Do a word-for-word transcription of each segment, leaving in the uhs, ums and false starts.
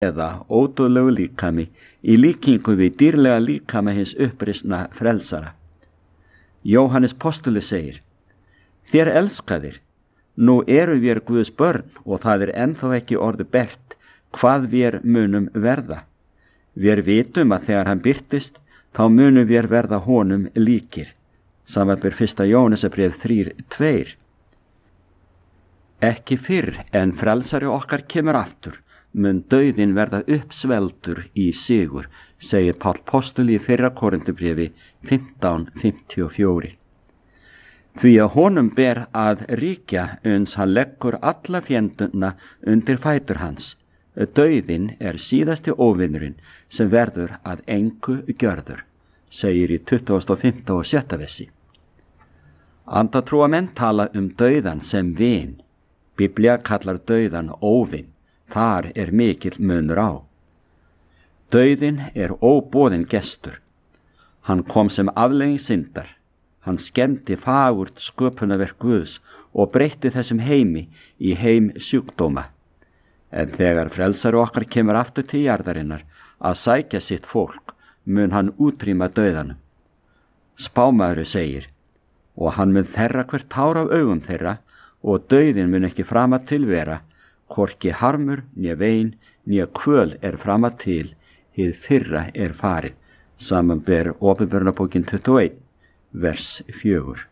eða ódöðlegu líkami í líkingu við dýrlega líkama hins upprisna frelsara. Jóhannes postuli segir: Þér elskaðir, nú eru við Guðs börn og það er ennþá ekki orðu bert hvað við munum verða. Við vitum að þegar hann birtist, þá munum við verða honum líkir. Samanber fyrsta Jóhannesarbréf þrjú tvö. Ekki fyrr en frelsari okkar kemur aftur, mun dauðinn verða uppsveldur í sigur, segir Páll postuli í fyrra Korintubréfi fimmtán fimmtíu og fjögur. Því að honum ber að ríkja uns hann leggur alla fjenduna undir fætur hans. Dauðinn er síðasti óvinurinn sem verður að engu gjörður, segir í tuttugasta og fimmta og sjötta versi. Andatrúamenn tala um dauðan sem vin. Biblía kallar dauðan óvin. Þar er mikill munur á. Dauðinn er óboðinn gestur. Hann kom sem afleiðing syndar. Hann skemmti fagurt sköpunarverk Guðs og breytti þessum heimi í heim sjúkdóma. En þegar frelsari okkar kemur aftur til jarðarinnar að sækja sitt fólk, mun hann útrýma dauðanum. Spámaður segir: og hann mun þerra hvert tár af augum þeirra, og dauðinn mun ekki frama til vera, hvorki harmur, né vein, né kvöl er frama til, hið fyrra er farið. Samanber Opinberunarbókin tuttugu og eitt, vers fjögur.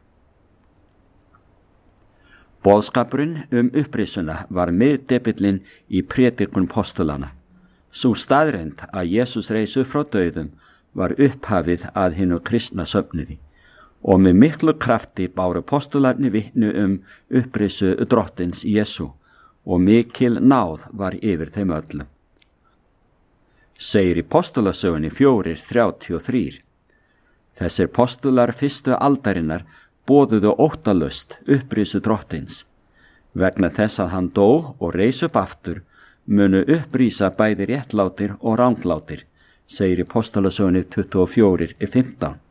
Boðskapurinn um upprisuna var miðdepillinn í prédikun postulana. Sú staðreynd að Jesús reis upp frá dauðum var upphafið að hinu kristna söfnuði, og með miklu krafti báru postularnir vitni um upprisu drottins Jesú, og mikil náð var yfir þeim öllum. Segir í postulasögunni fjórir þrjátíu og þrír. Þessir postular fyrstu aldarinnar boðuðu óttalöst upprisu drottins. Vegna þess að hann dó og reis upp aftur, munu upprísa bæði réttlátir og ranglátir, segir í postulasögunni tuttugu og fjögur fimmtán.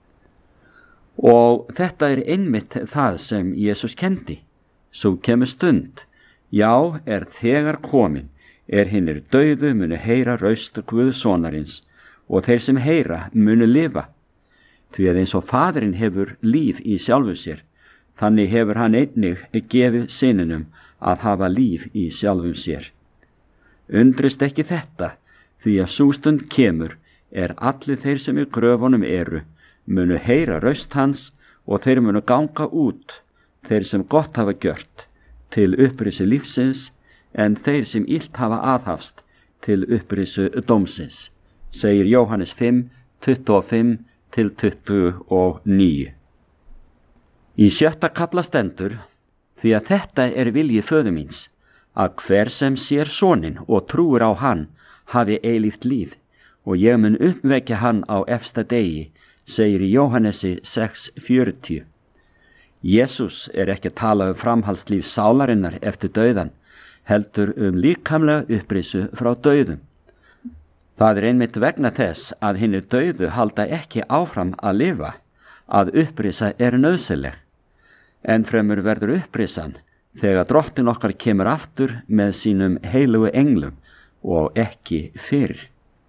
Og þetta er einmitt það sem Jesús kendi. Svo kemur stund, já, er þegar komin, er hinnir dauðu munu heyra raust Guðssonarins, og þeir sem heyra munu lifa. Því að eins og Faðirinn hefur líf í sjálfu sér, þannig hefur hann einnig gefið syninum að hafa líf í sjálfum sér. Undrist ekki þetta, því að sú stund kemur, er allir þeir sem í gröfunum eru, munu heyra raust hans, og þeir munu ganga út, þeir sem gott hafa gjört, til upprisu lífsins, en þeir sem illt hafa aðhafst, til upprisu dómsins, segir Jóhannes fimm tuttugu og fimm til tuttugu og níu. Í sjötta kafla stendur: því að þetta er vilji föður míns, að hver sem sér soninn og trúir á hann hafi eilíft líf, og ég mun uppvekja hann á efsta degi, segir í Jóhannesi sex fjörutíu. Jesús er ekki að tala um framhaldslíf sálarinnar eftir dauðan, heldur um líkamlega upprisu frá dauðum. Það er einmitt vegna þess að hinni dauðu halda ekki áfram að lifa, að upprisa er nauðsynleg. En fremur verður upprisan þegar drottin okkar kemur aftur með sínum heilugu englum og ekki fyrr.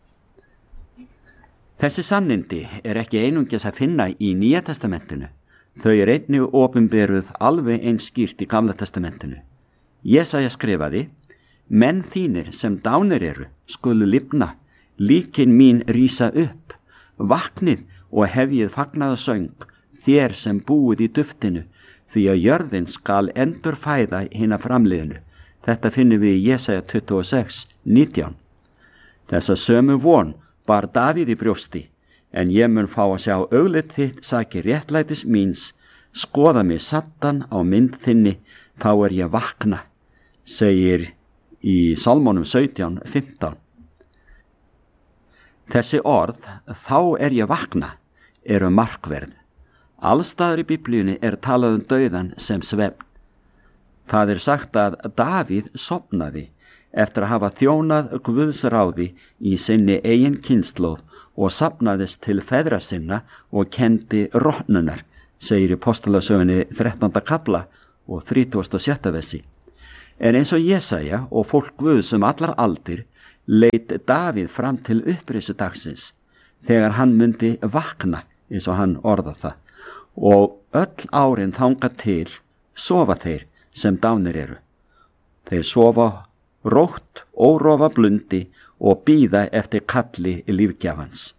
Þessi sannindi er ekki einungis að finna í Nýja testamentinu. Þau er einnig opinberuð alveg eins skýrt í Gamla testamentinu. Jesaja skrifaði: menn þínir sem dánir eru skulu lifna, líkin mín rísa upp, vaknið og hefjið fagnaða söng, þér sem búið í duftinu, því að jörðin skal endur fæða hina framliðinu. Þetta finnum við í Jesaja tuttugu og sex nítján. Þessa sömu von bar Davíð í brjósti, en ég mun fá að sjá augliti þitt sakir réttlætis míns, skoða mig sattan á mynd þinni, þá er ég vakna, segir í Salmónum sautján fimmtán. Þessi orð, þá er ég vakna, eru markverð. Allstaðar í Biblíunni er talað um dauðan sem svefn. Það er sagt að Davíð sofnaði eftir að hafa þjónað Guðs ráði í sinni eigin kynslóð og safnaðist til feðra sinna og kendi rotnunar, segir í Postulasögunni þrettánda kafla og þrítugasta og sjötta versi. En eins og Jesaja og fólk Guðs um allar aldir leit Davíð fram til upprisudagsins þegar hann myndi vakna, eins og hann orða það, og öll árin þangað til sofa þeir sem dánir eru. Þeir sofa rótt, órofa blundi og bíða eftir kalli lífgjafans.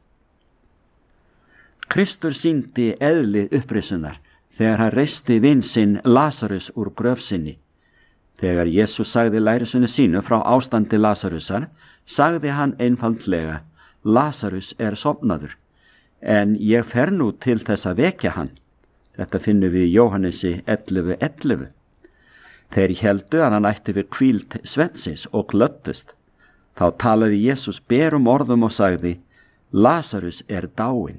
Kristur sýndi eðli upprisunar þegar hann reisti vin sinn Lasarus úr gröf sinni. Þegar Jesús sagði lærisveini sínu frá ástandi Lasarusar, sagði hann einfaldlega: Lasarus er sofnaður, en ég fer nú til þess að vekja hann. Þetta finnum við í Jóhannesi ellefu ellefu. Þeir héldu að hann ætti við hvíld svefnsins og glöddust. Þá talaði Jesús berum orðum og sagði: Lasarus er dáinn.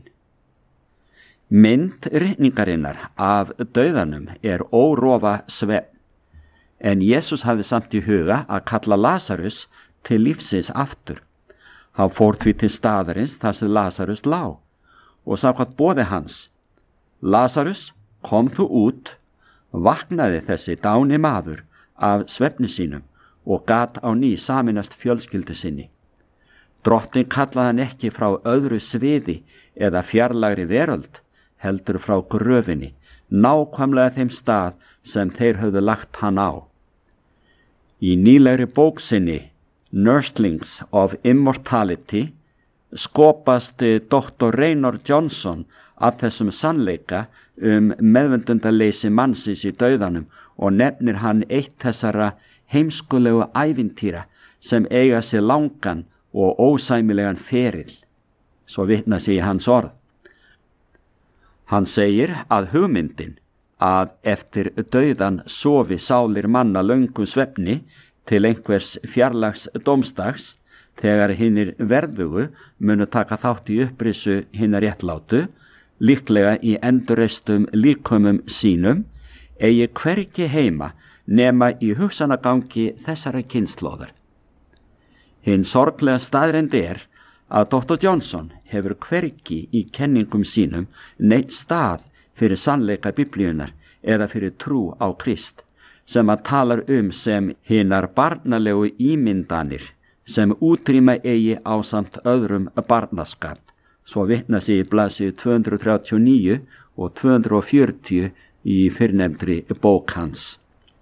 Mynd ritningarinnar af dauðanum er órofa svefn, en Jesús hafði samt í huga að kalla Lasarus til lífsins aftur. Hann fór því til staðarins þar sem Lasarus lá og samkvæmt boði hans: Lasarus, kom þú út. Vaknaði þessi dáni maður af svefni sínum og gat á ný sameinast fjölskyldu sinni. Drottinn kallaði hann ekki frá öðru sviði eða fjarlægri veröld, heldur frá gröfinni, nákvæmlega þeim stað sem þeir höfðu lagt hann á. Í nýlegri bók sinni Nurslings of Immortality skopast doktor Reynor Johnson af þessum sannleika um meðvendundaleysi mannsins í dauðanum og nefnir hann eitt þessara heimskulegu ævintýra sem eiga sér langan og ósæmilegan feril, svo vitna sig í hans orð. Hann segir að hugmyndin að eftir dauðan sofi sálir manna löngum svefni til einhvers fjarlags dómstags, þegar hinnir verðugu munu taka þátt í upprisu hinna réttlátu, líklega í endurreistum líkömum sínum, eigi hvergi heima nema í hugsanagangi þessara kynslóðar. Hinn sorglega staðreynd er að doktor Johnson hefur hvergi í kenningum sínum neitt stað fyrir sannleika biblíunar eða fyrir trú á Krist, sem að talar um sem hinnar barnalegu ímyndanir sem útrýma eigi ásamt öðrum barnaskap, svo vitna sig í blaðsíðu tvö hundruð þrjátíu og níu og tvö hundruð fjörutíu í fyrrnefndri bók hans.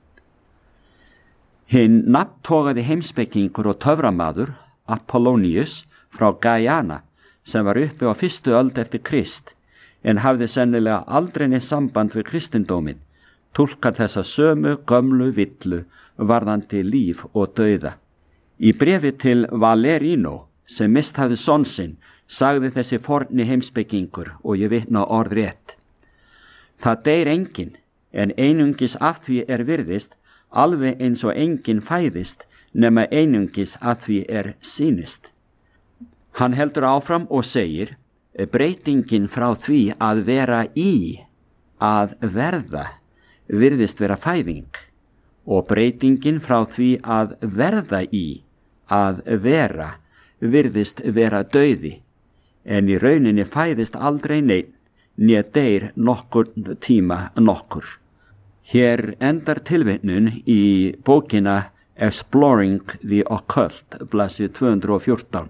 Hinn nafntogaði heimspekingur og töframaður Apollonius frá Gæjana, sem var uppi á fyrstu öld eftir Krist, en hafði sennilega aldrei neitt samband við kristindómin, túlkar þessa sömu gömlu villu varðandi líf og dauða. Í brefi til Valerino, sem mist hafði son sinn, sagði þessi forni heimspekingur, og ég vitna orðrétt: Það deyr enginn, en einungis af því er virðist, alveg eins og enginn fæðist, nema einungis af því er sýnist. Hann heldur áfram og segir: breytingin frá því að vera í, að verða, virðist vera fæðing, og breytingin frá því að verða í, að vera, virðist vera dauði, en í rauninni fæðist aldrei neinn, né deyr nokkur tíma nokkur. Hér endar tilvitnun í bókina Exploring the Occult, blaðsíðu tvö hundruð og fjórtán.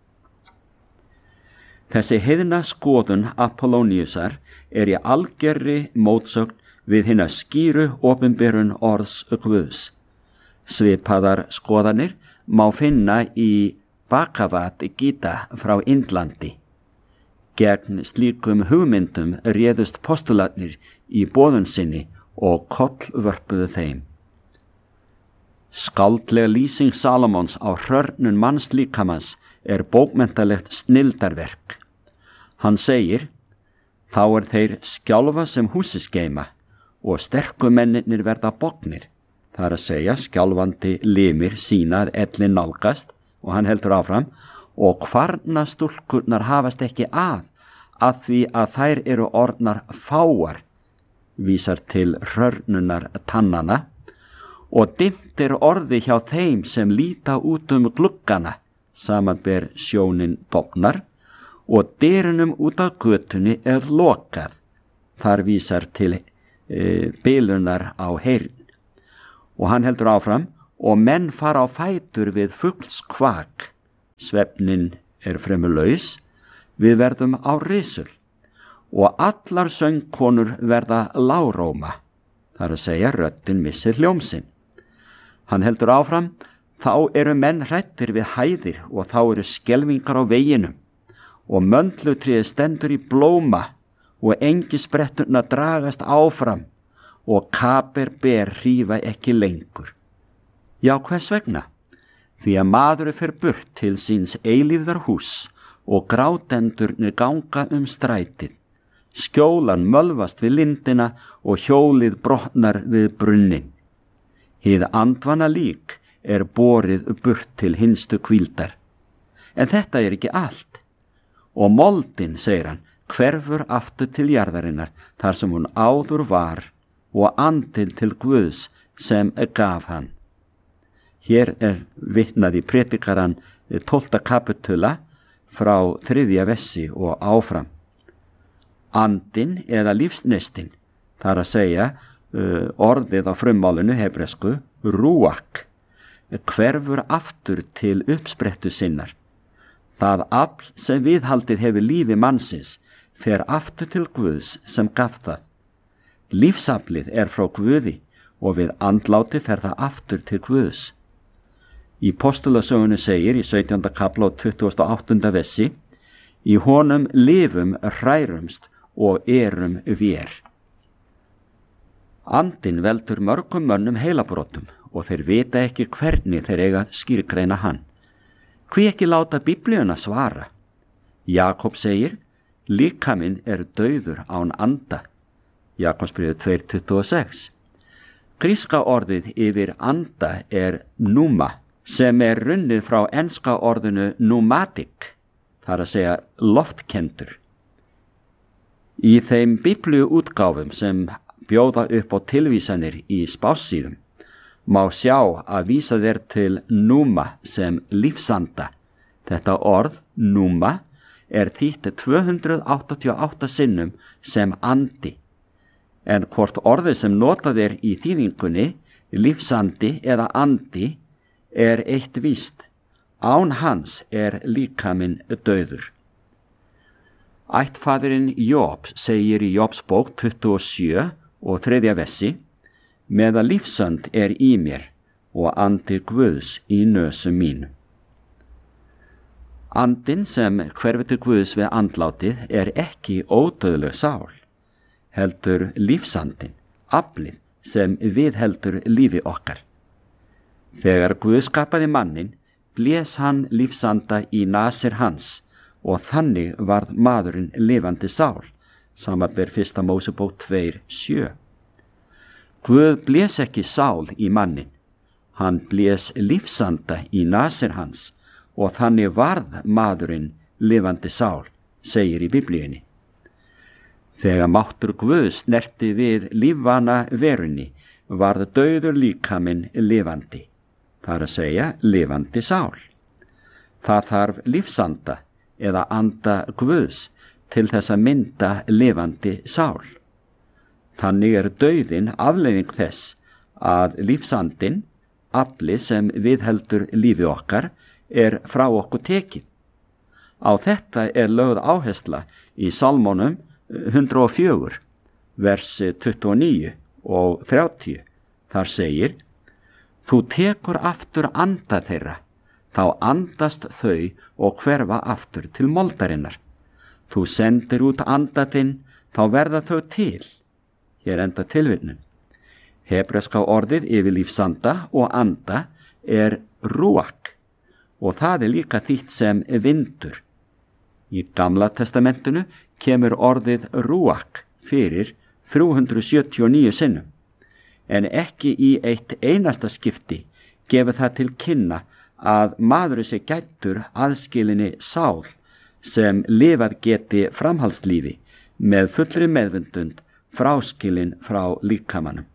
Þessi heiðna skoðun Apolloniusar er í algerri mótsögn við hina skýru opinberun orðs Guðs. Svipaðar skoðanir má finna í Bhagavad Gita frá Indlandi. Gegn slíkum hugmyndum réðust postulatnir í boðun sinni og kollvörpuðu þeim. Skáldlega lýsing Salomons á hrörnun mannslíkamans er bókmenntalegt snildarverk. Hann segir: Þá er þeir skjálfa sem húsis geyma og sterku mennirnir verða bognir, það er að segja skjálfandi limir sína að ellin nálgast, og hann heldur áfram: og kvarna stúlkurnar hafast ekki að, að því að þær eru orðnar fáar, vísar til hrörnunar tannana, og dimmt er orði hjá þeim sem líta út um gluggana, samanber sjónin dofnar, og dyrunum út af götunni er lokað, þar vísar til e, bilunar á heyrn. Og hann heldur áfram: og menn fara á fætur við fugls kvak, svefnin er fremur laus, við verðum á risul og allar söngkonur verða lágróma, þar að segja röddin missir hljómsinn. Hann heldur áfram, þá eru menn hræddir við hæðir og þá eru skelfingar á veginum og möndlutríð stendur í blóma og engisbretturna dragast áfram og kaper ber hrífa ekki lengur. Já, hvers vegna? Því að maður fer burt til síns eilífðar hús og grátendurnir ganga um strætið. Skjólan mölvast við lindina og hjólið brotnar við brunnin. Hið andvana lík er borið burt til hinstu hvíldar. En þetta er ekki allt. Og moldin, segir hann, hverfur aftur til jarðarinnar þar sem hún áður var og andil til Guðs sem gaf hann. Hér er vitnað í predikaran tólfta kapitula frá þriðja vessi og áfram. Andin eða lífsnestin, þar að segja uh, orðið á frummálinu hebresku, rúak, hverfur aftur til uppsprettu sinnar. Það afl sem viðhaldið hefur lífi mannsins fer aftur til Guðs sem gaf það. Lífsaflið er frá Guði og við andláti fer það aftur til Guðs. Í postulasögunni segir í sautjánda kapla og tuttugasta og áttunda vessi, í honum lifum, hrærumst og erum vér. Andinn veldur mörgum mönnum heilabrotum og þeir vita ekki hvernig þeir eiga að skýrgreina hann. Hví ekki láta Biblíuna svara? Jakob segir, líkaminn er dauður án anda. Jakobsbréfið tvö tuttugu og sex. Gríska orðið yfir anda er pneuma, sem er runnið frá enska orðinu pneumatic, þar að segja loftkendur. Í þeim biblíu útgáfum sem bjóða upp á tilvísanir í spássíðum má sjá að vísa þeir til pneuma sem lífsanda. Þetta orð, pneuma, er þýtt tvö hundruð áttatíu og átta sinnum sem andi. En hvort orðið sem notað er í þýðingunni, lífsandi eða andi, er eitt víst. Án hans er líkaminn dauður. Ættfaðirinn Job segir í Jobs bók tuttugu og sjö og þriðja vessi, meða lífsönd er í mér og andi Guðs í nösum mínu. Andinn sem hverfur til Guðs við andlátið er ekki ódauðleg sál, heldur lífsandinn, aflið sem viðheldur lífi okkar. Þegar Guð skapaði mannin, blés hann lífsanda í nasir hans og þannig varð maðurinn lifandi sál, samanber fyrsta Mósebók tvö sjö. Guð blés ekki sál í mannin, hann blés lífsanda í nasir hans og þannig varð maðurinn lifandi sál, segir í Biblíunni. Þegar máttur Guð snerti við lífvana verunni, varð dauður líkaminn lifandi, þar að segja lifandi sál. Það þarf lífsanda eða anda Guðs til þess að mynda lifandi sál. Þannig er dauðin afleiðing þess að lífsandinn, afli sem viðheldur lífi okkar, er frá okkur tekið. Á þetta er lögð áhersla í Salmónum hundrað og fjögur, versi tuttugu og níu og þrjátíu. Þar segir, þú tekur aftur anda þeirra, þá andast þau og hverfa aftur til moldarinnar. Þú sendir út anda þinn, þá verða þau til. Hér enda tilvitnun. Hebreska orðið yfir lífsanda og anda er rúak og það er líka þýtt sem vindur. Í Gamla testamentinu kemur orðið rúak fyrir þrjú hundruð sjötíu og níu sinnum, en ekki í eitt einasta skipti gefur það til kynna að maður sé gættur aðskilinni sál sem lifað geti framhaldslífi með fullri meðvindund fráskilin frá líkamanum.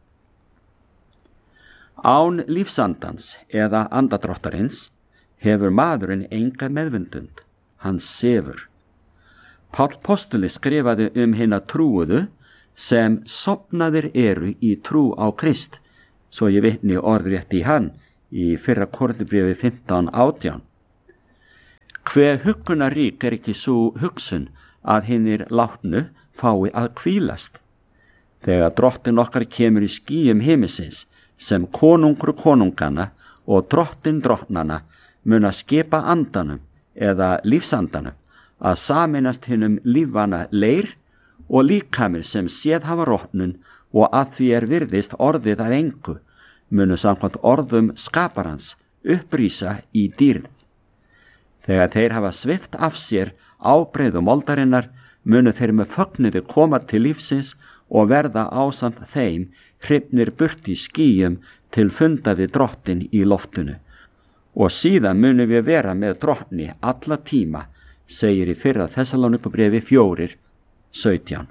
Án lífsandans eða andadrottarins hefur maðurinn enga meðvindund, hann sefur. Páll postuli skrifaði um hina trúuðu sem sofnaðir eru í trú á Krist, svo ég vitni orðrétt í hann í fyrra Korinthubréfi fimmtán átján. Hve huggunarík er ekki svo hugsun að hinnir látnu fái að hvílast. Þegar drottin okkar kemur í skýjum himinsins sem konungur konungana og drottin drottnana mun að skipa andanum eða lífsandanum að saminast hinnum lífvana leir og líkamir sem séð hafa rotnun og að því er virðist orðið að engu munu samkvæmt orðum skaparans upprísa í dýrð. Þegar þeir hafa svift af sér ábreiðu moldarinnar munu þeir með fögnuði koma til lífsins og verða ásamt þeim hrifnir burt í skýjum til funda við drottin í loftinu. Og síðan munu við vera með drottni alla tíma, segir í fyrra Þessalónikubréfi fjórir, sautján.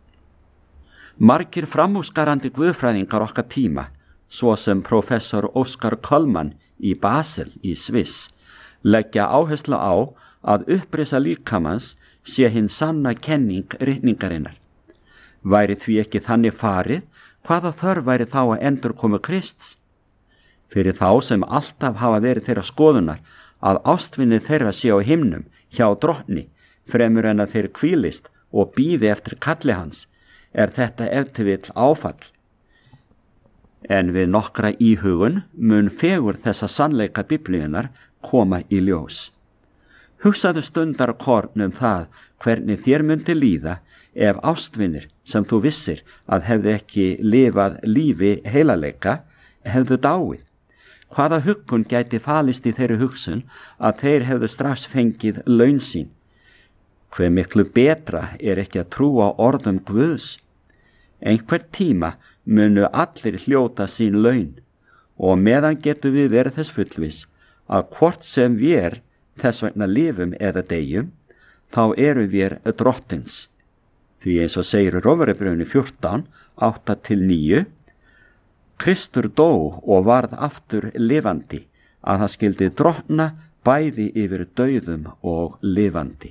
Margir framúskarandi guðfræðingar okkar tíma, svo sem professor Óskar Kölman í Basel í Sviss, leggja áherslu á að upprisa líkamans sé hinn sanna kenning ritningarinnar. Væri því ekki þannig farið, hvaða þörf væri þá að endurkomu Krists? Fyrir þá sem alltaf hafa verið þeirra skoðunar að ástvinni þeirra sé á himnum hjá drottni fremur en að þeir hvílist og bíði eftir kalli hans, er þetta ef til vill áfall. En við nokkra íhugun mun fegur þessa sannleika biblíunar koma í ljós. Hugsaðu stundar korn um það hvernig þér myndi líða ef ástvinir sem þú vissir að hefðu ekki lifað lífi heilaleika hefðu dáið. Hvaða huggun gæti falist í þeirri hugsun að þeir hefðu strax fengið laun sín? Hve miklu betra er ekki að trúa orðum Guðs? Einhver tíma munu allir hljóta sín laun og meðan getum við verið þess fullviss að hvort sem við þess vegna lifum eða deyjum, þá eru við drottins. Því eins og segir í Rómverjabrauðinu fjórtán, átta til níu, Kristur dó og varð aftur lifandi, að hann skildi drottna bæði yfir dauðum og lifandi.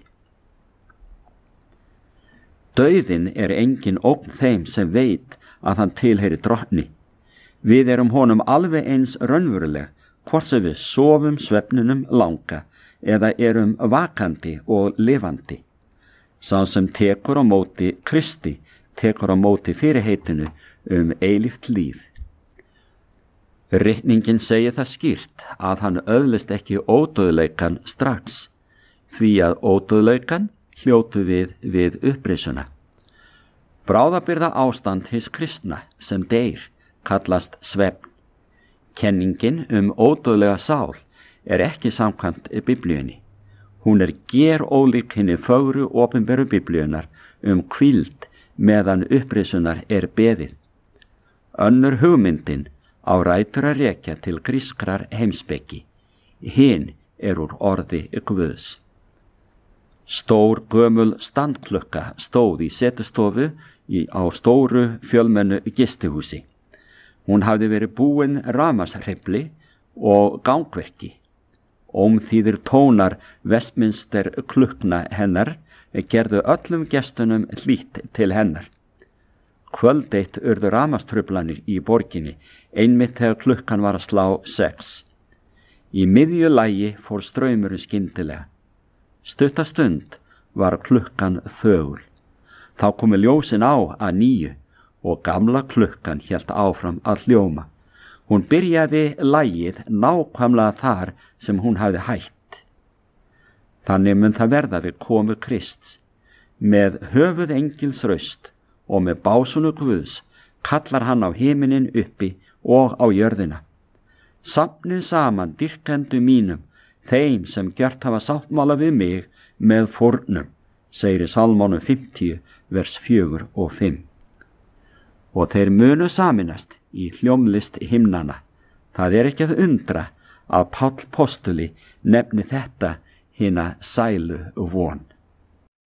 Dauðin er engin ógn þeim sem veit að hann tilheyri drottni. Við erum honum alveg eins raunveruleg, hvort sem við sofum svefninum langa eða erum vakandi og lifandi. Sá sem tekur á móti Kristi, tekur á móti fyrirheitinu um eilíft líf. Ritningin segir það skýrt að hann öðlist ekki ódauðleikan strax, því að ódauðleikan hljótu við við upprisuna. Bráðabirgða ástand hins kristna sem deyr kallast svefn. Kenningin um ódauðlega sál er ekki samkvæmt biblíunni. Hún er gerólík hinni fögru opinberu biblíunar um hvíld meðan upprisunar er beðið. Önnur hugmyndin á rætur að rekja til grískrar heimspeki. Hin er úr orði Guðs. Stór gömul standklukka stóð í setustofu í, á stóru fjölmennu gistihúsi. Hún hafði verið búin rafmagnshreyfli og gangverki. Ómþýðir tónar Westminster klukkna hennar gerðu öllum gestunum hlýtt til hennar. Kvöldeitt urðu rafmagnstruflanir í borginni, einmitt þegar klukkan var að slá sex. Í miðju lagi fór straumurinn skyndilega. Stutta stund var klukkan þögul. Þá komu ljósin á að nýju og gamla klukkan hélt áfram að hljóma. Hún byrjaði lagið nákvæmlega þar sem hún hafði hætt. Þannig mun það verða við komu Krists. Með höfuð engils raust og með básunu Guðs kallar hann á himinin uppi og á jörðina. Safnið saman dyrkendu mínum, þeim sem gjört hafa sáttmála við mig með fórnum, segir í Salmónum fimmtíu, vers fjögur og fimm. Og þeir munu saminast í hljómlist himnana. Það er ekki að undra að Páll postuli nefni þetta hina sælu von.